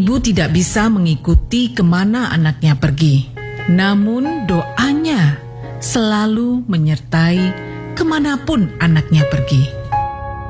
ibu tidak bisa mengikuti kemana anaknya pergi, namun doanya selalu menyertai kemanapun anaknya pergi.